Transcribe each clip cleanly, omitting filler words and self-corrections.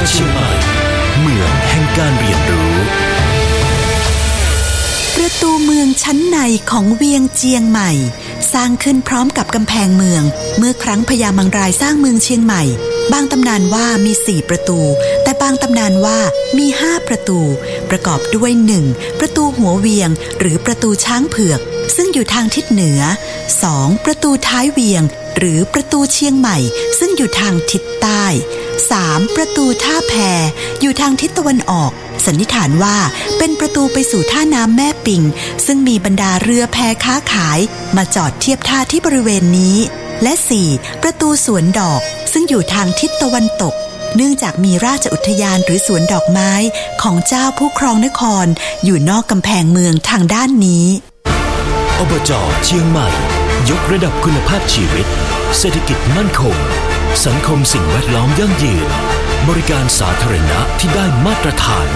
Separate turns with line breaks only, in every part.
เชียงใหม่เมืองแห่งการเรียนรู้
ประตูเมืองชั้นในของเวียงเจียงใหม่สร้างขึ้นพร้อมกับกำแพงเมืองเมื่อครั้งพญามังรายสร้างเมืองเชียงใหม่บางตำนานว่ามี4ประตูแต่บางตำนานว่ามี5ประตูประกอบด้วย 1. ประตูหัวเวียงหรือประตูช้างเผือกซึ่งอยู่ทางทิศเหนือ 2. ประตูท้ายเวียงหรือประตูเชียงใหม่ซึ่งอยู่ทางทิศใต้ 3. ประตูท่าแพอยู่ทางทิศตะวันออกสันนิษฐานว่าเป็นประตูไปสู่ท่าน้ำแม่ปิงซึ่งมีบรรดาเรือแพค้าขายมาจอดเทียบท่าที่บริเวณนี้และ 4. ประตูสวนดอกซึ่งอยู่ทางทิศตะวันตกเนื่องจากมีราชอุทยานหรือสวนดอกไม้ของเจ้าผู้ครองนครอยู่นอกกำแพงเมืองทางด้านนี้
อบจ.เชียงใหม่ยกระดับคุณภาพชีวิตเศรษฐกิจมั่นคงสังคมสิ่งแวดล้อมยั่งยืนบริการสาธารณะที่ได้มาตรฐาน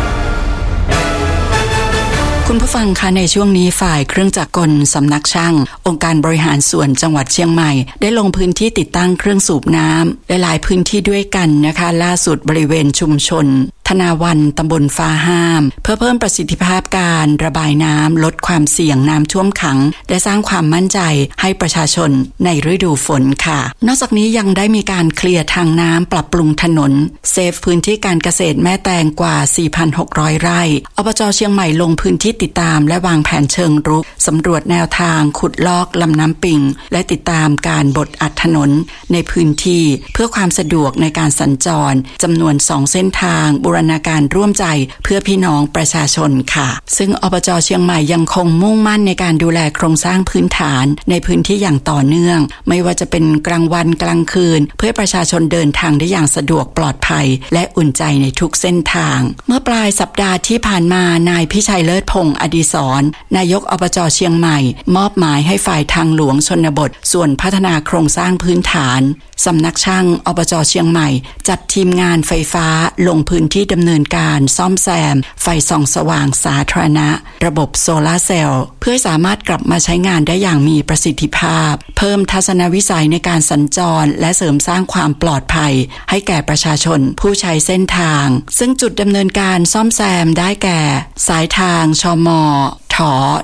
คุณผู้ฟังคะในช่วงนี้ฝ่ายเครื่องจักรกลสำนักช่างองค์การบริหารส่วนจังหวัดเชียงใหม่ได้ลงพื้นที่ติดตั้งเครื่องสูบน้ำหลายพื้นที่ด้วยกันนะคะล่าสุดบริเวณชุมชนธนาวันตำบลฟ้าห้ามเพื่อเพิ่มประสิทธิภาพการระบายน้ำลดความเสี่ยงน้ำท่วมขังและสร้างความมั่นใจให้ประชาชนในฤดูฝนค่ะนอกจากนี้ยังได้มีการเคลียร์ทางน้ำปรับปรุงถนนเซฟพื้นที่การเกษตรแม่แตงกว่า 4,600 ไร่อบจ.เชียงใหม่ลงพื้นที่ติดตามและวางแผนเชิงรุกสำรวจแนวทางขุดลอกลำน้ำปิงและติดตามการบดอัดถนนในพื้นที่เพื่อความสะดวกในการสัญจรจำนวน2เส้นทางบูรณาการร่วมใจเพื่อพี่น้องประชาชนค่ะซึ่งอบจ.เชียงใหม่ยังคงมุ่งมั่นในการดูแลโครงสร้างพื้นฐานในพื้นที่อย่างต่อเนื่องไม่ว่าจะเป็นกลางวันกลางคืนเพื่อประชาชนเดินทางได้อย่างสะดวกปลอดภัยและอุ่นใจในทุกเส้นทางเมื่อปลายสัปดาห์ที่ผ่านมานายพิชัยเลิศพงษ์อดิศรนายกอบจ.เชียงใหม่มอบหมายให้ฝ่ายทางหลวงชนบทส่วนพัฒนาโครงสร้างพื้นฐานสำนักช่างอบจ.เชียงใหม่จัดทีมงานไฟฟ้าลงพื้นที่ดำเนินการซ่อมแซมไฟส่องสว่างสาธารณะระบบโซลาร์เซลล์เพื่อสามารถกลับมาใช้งานได้อย่างมีประสิทธิภาพเพิ่มทัศนวิสัยในการสัญจรและเสริมสร้างความปลอดภัยให้แก่ประชาชนผู้ใช้เส้นทางซึ่งจุดดำเนินการซ่อมแซมได้แก่สายทางชม.ถ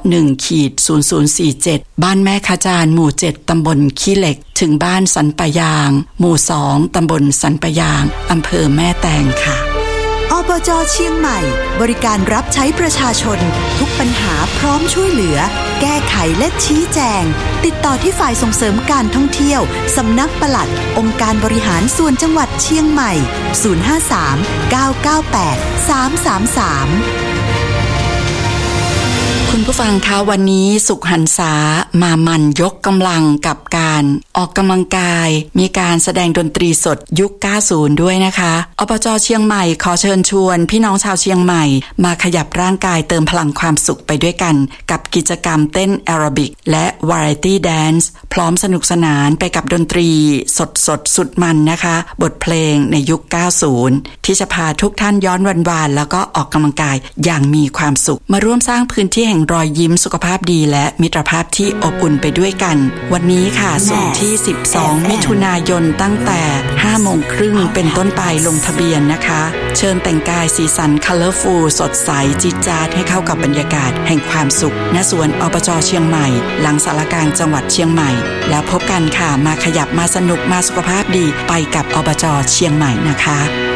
1-0047 บ้านแม่ขจารหมู่ 7 ตำบลขี้เหล็กถึงบ้านสันปะยางหมู่ 2 ตำบลสันปะยางอำเภอแม่แตงค่ะ
อบจ.เชียงใหม่บริการรับใช้ประชาชนทุกปัญหาพร้อมช่วยเหลือแก้ไขและชี้แจงติดต่อที่ฝ่ายส่งเสริมการท่องเที่ยวสำนักปลัดองค์การบริหารส่วนจังหวัดเชียงใหม่053 998 333
คุณผู้ฟังคะวันนี้สุขหันษามามันยกกำลังกับการออกกำลังกายมีการแสดงดนตรีสดยุค 90 ด้วยนะคะอบจ.เชียงใหม่ขอเชิญชวนพี่น้องชาวเชียงใหม่มาขยับร่างกายเติมพลังความสุขไปด้วยกันกับกิจกรรมเต้นแอโรบิกและวาไรตี้แดนซ์พร้อมสนุกสนานไปกับดนตรีสดสุดมันนะคะบทเพลงในยุค 90 ที่จะพาทุกท่านย้อนวันๆแล้วก็ออกกำลังกายอย่างมีความสุขมาร่วมสร้างพื้นที่แห่งรอยยิ้มสุขภาพดีและมิตรภาพที่อบอุ่นไปด้วยกันวันนี้ค่ะส่งที่12มิถุนายนตั้งแต่ 5:30 น.เป็นต้นไปลงทะเบียนนะคะเชิญแต่งกายสีสันคัลเลอร์ฟูลสดใสจี๊ดจ๊าดให้เข้ากับบรรยากาศแห่งความสุขณสวนอบจ.เชียงใหม่หลังศาลากลางจังหวัดเชียงใหม่แล้วพบกันค่ะมาขยับมาสนุกมาสุขภาพดีไปกับอบจ.เชียงใหม่นะคะ